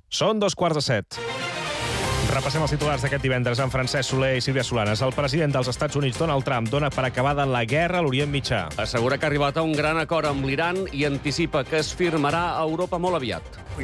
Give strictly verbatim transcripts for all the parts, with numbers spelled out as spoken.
Són dos quarts de set. Repassem els titulars d'aquest divendres amb Francesc Soler i Sílvia Solanes. El president dels Estats Units, Donald Trump, dona per acabada la guerra a l'Orient Mitjà. Assegura que ha arribat a un gran acord amb l'Iran i anticipa que es firmarà a Europa molt aviat.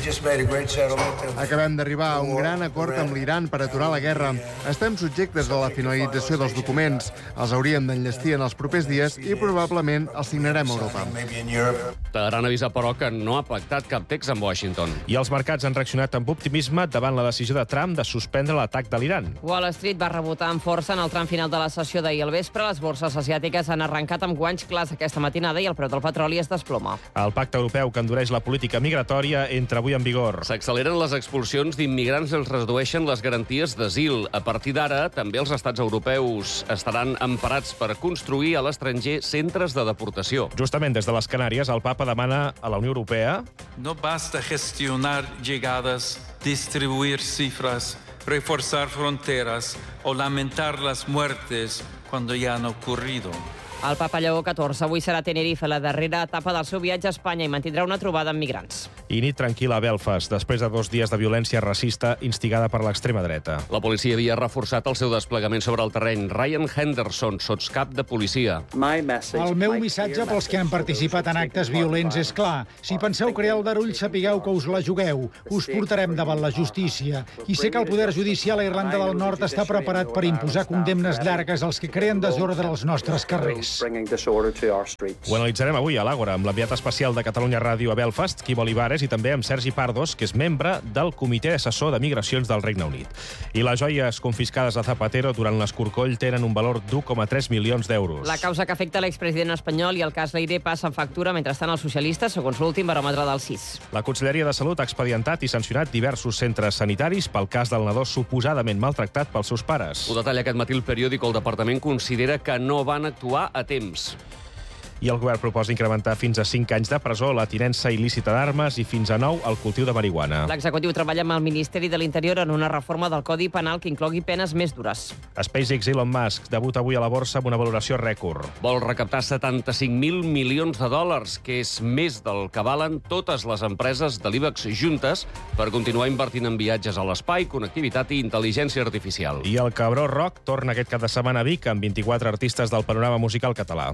Acabem d'arribar a un gran acord amb l'Iran per aturar la guerra. Estem subjectes a la finalització dels documents. Els hauríem d'enllestir en els propers dies i probablement els signarem a Europa. Teheran avisa, però, que no ha pactat cap text amb Washington. I els mercats han reaccionat amb optimisme davant la decisió de Trump de suspendre l'atac de l'Iran. Wall Street va rebotar amb força en el tram final de la sessió d'ahir al vespre. Les borses asiàtiques han arrencat amb guanys clars aquesta matinada i el preu del petroli es desploma. El pacte europeu que endureix la política migratòria entra avui en vigor. S'acceleren les expulsions d'immigrants i els redueixen les garanties d'asil. A partir d'ara, també els estats europeus estaran emparats per construir a l'estranger centres de deportació. Justament des de les Canàries, el papa demana a la Unió Europea... No basta gestionar llegadas, distribuir cifras, reforzar fronteras o lamentar las muertes cuando ya han ocurrido. El papa Lleó catorze avui serà a Tenerife, la darrera etapa del seu viatge a Espanya, i mantindrà una trobada amb migrants. I nit tranquil·la a Belfast, després de dos dies de violència racista instigada per l'extrema dreta. La policia havia reforçat el seu desplegament sobre el terreny. Ryan Henderson, sotscap de policia. El meu missatge pels que han participat en actes violents és clar. Si penseu crear aldarull, sapigueu que us la jugueu. Us portarem davant la justícia. I sé que el poder judicial a Irlanda del Nord està preparat per imposar condemnes llargues als que creen desordre als nostres carrers. Ho analitzarem avui a l'Àgora amb l'enviat especial de Catalunya Ràdio a Belfast, Quim Olivares, i també amb Sergi Pardos, que és membre del Comitè Assessor de Migracions del Regne Unit. I les joies confiscades a Zapatero durant l'escorcoll tenen un valor d'u coma tres milions d'euros. La causa que afecta l'expresident espanyol i el cas Leire passen factura, mentrestant els socialistes, segons l'últim baròmetre del C I S. La Conselleria de Salut ha expedientat i sancionat diversos centres sanitaris pel cas del nadó suposadament maltractat pels seus pares. Ho detalla aquest matí el periòdico. El departament considera que no van actuar a temps. I el govern proposa incrementar fins a cinc anys de presó la tinença il·lícita d'armes i fins a nou el cultiu de marihuana. L'executiu treballa amb el Ministeri de l'Interior en una reforma del Codi Penal que inclogui penes més dures. SpaceX Elon Musk debuta avui a la borsa amb una valoració rècord. Vol recaptar setanta-cinc mil milions de dòlars, que és més del que valen totes les empreses de l'IBEX juntes, per continuar invertint en viatges a l'espai, connectivitat i intel·ligència artificial. I el Cabró Rock torna aquest cap de setmana a Vic amb vint-i-quatre artistes del panorama musical català.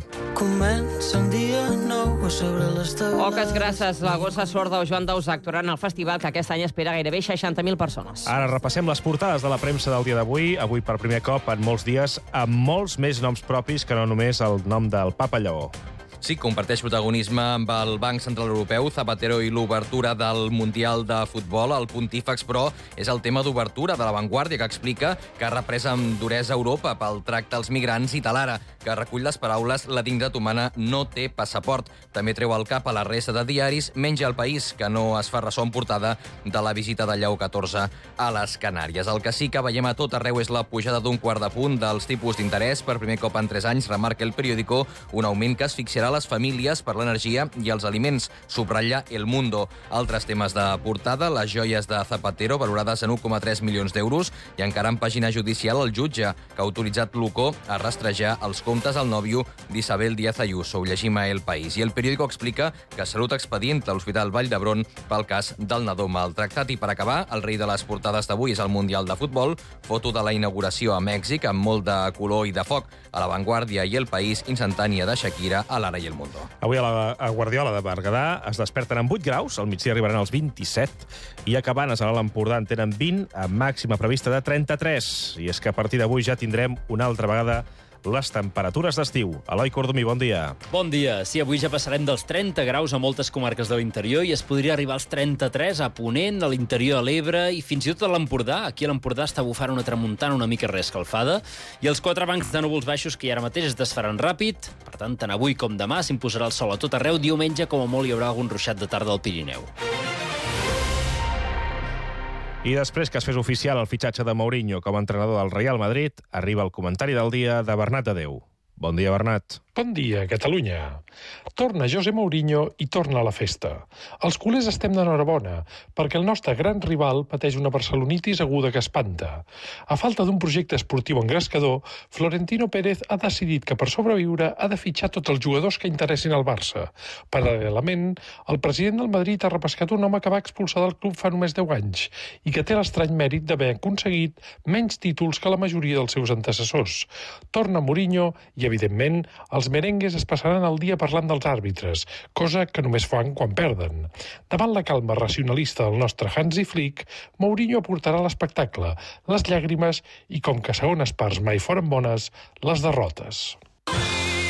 Oques grasses, la gossa sorda o Joan Dausà actuaran al festival, que aquest any espera gairebé seixanta mil persones. Ara repassem les portades de la premsa del dia d'avui. Avui, per primer cop en molts dies, amb molts més noms propis que no només el nom del Papa Lleó. Sí, comparteix protagonisme amb el Banc Central Europeu, Zapatero i l'obertura del Mundial de Futbol. El pontífex, però, és el tema d'obertura de La Vanguardia, que explica que ha reprès amb duresa Europa pel tracte als migrants, i Talara, que recull les paraules «La dignitat humana no té passaport». També treu el cap a la resta de diaris, menys El País, que no es fa ressò en portada de la visita de Lleó catorze a les Canàries. El que sí que veiem a tot arreu és la pujada d'un quart de punt dels tipus d'interès. Per primer cop en tres anys, remarca el periòdico, un augment que asfixiarà les famílies per l'energia i els aliments, subratlla El Mundo. Altres temes de portada, les joies de Zapatero, valorades en u coma tres milions d'euros, i encara en pàgina judicial el jutge, que ha autoritzat l'UCO a rastrejar els comptes al nòvio d'Isabel Díaz Ayuso. Ho llegim a El País. I el periòdico explica que Salut expedienta a l'Hospital Vall d'Hebron pel cas del nadó maltractat. I per acabar, el rei de les portades d'avui és el Mundial de Futbol, foto de la inauguració a Mèxic amb molt de color i de foc. A La Vanguardia i El País, instantània de Shakira a l'Ara i El Mundo. Avui a la a Guardiola de Berguedà es desperten amb vuit graus, al migdia arribaran als vint-i-set, i a Cabanes, a l'Alt Empordà, en tenen vint, amb màxima prevista de trenta-tres. I és que a partir d'avui ja tindrem una altra vegada les temperatures d'estiu. Eloi Cordomí, bon dia. Bon dia. Sí, avui ja passarem dels trenta graus a moltes comarques de l'interior i es podria arribar als trenta-tres a Ponent, a l'interior a l'Ebre i fins i tot a l'Empordà. Aquí a l'Empordà està bufant una tramuntana una mica reescalfada i els quatre bancs de núvols baixos que ara mateix es desfaran ràpid. Per tant, tant avui com demà s'imposarà el sol a tot arreu. Diumenge, com a molt, hi haurà algun ruixat de tarda al Pirineu. I després que es fes oficial el fitxatge de Mourinho com a entrenador del Real Madrid, arriba el comentari del dia de Bernat Adeu. Bon dia, Bernat. Bon dia, Catalunya. Torna José Mourinho i torna a la festa. Els culers estem d'enhorabona, perquè el nostre gran rival pateix una barcelonitis aguda que espanta. A falta d'un projecte esportiu engrescador, Florentino Pérez ha decidit que per sobreviure ha de fitxar tots els jugadors que interessin al Barça. Paral·lelament, el president del Madrid ha repescat un home que va expulsar del club fa només deu anys i que té l'estrany mèrit d'haver aconseguit menys títols que la majoria dels seus antecessors. Torna Mourinho i, evidentment, els merengues es passaran el dia parlant dels àrbitres, cosa que només fan quan perden. Davant la calma racionalista del nostre Hansi Flick, Mourinho aportarà l'espectacle, les llàgrimes i, com que segones parts mai foren bones, les derrotes.